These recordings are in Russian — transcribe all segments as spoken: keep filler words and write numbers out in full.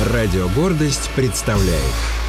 Радио «Гордость» представляет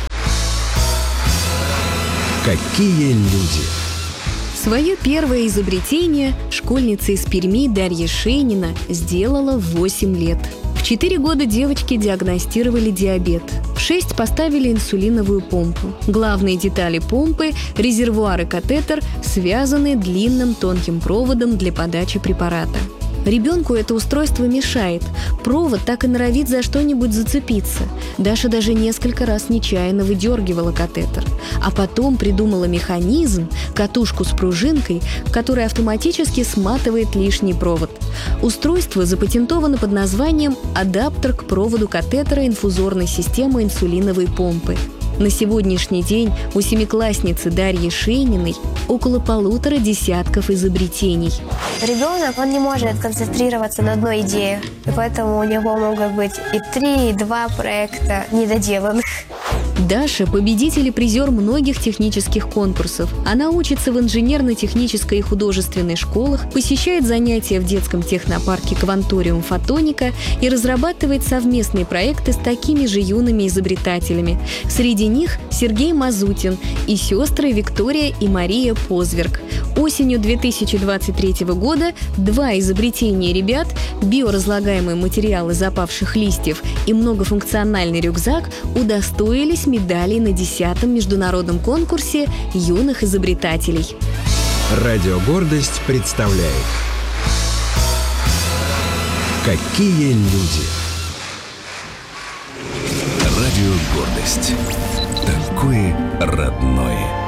«Какие люди». Свое первое изобретение школьница из Перми Дарья Шейнина сделала в восемь лет. В четыре года девочке диагностировали диабет. В шесть поставили инсулиновую помпу. Главные детали помпы – резервуар и катетер – связаны длинным тонким проводом для подачи препарата. Ребенку это устройство мешает. Провод так и норовит за что-нибудь зацепиться. Даша даже несколько раз нечаянно выдергивала катетер. А потом придумала механизм, катушку с пружинкой, которая автоматически сматывает лишний провод. Устройство запатентовано под названием «Адаптер к проводу катетера инфузорной системы инсулиновой помпы». На сегодняшний день у семиклассницы Дарьи Шейниной около полутора десятков изобретений. Ребенок, он не может концентрироваться на одной идее, и поэтому у него могут быть и три, и два проекта недоделанных. Даша – победитель и призер многих технических конкурсов. Она учится в инженерно-технической и художественной школах, посещает занятия в детском технопарке «Кванториум Фотоника» и разрабатывает совместные проекты с такими же юными изобретателями. Среди них Сергей Мазутин и сестры Виктория и Мария Позверг. Осенью две тысячи двадцать третьего года два изобретения ребят – биоразлагаемый материал из опавших листьев и многофункциональный рюкзак – удостоились медалей на десятом международном конкурсе юных изобретателей. Радио «Гордость» представляет «Какие люди». Радио «Гордость». Такое родное.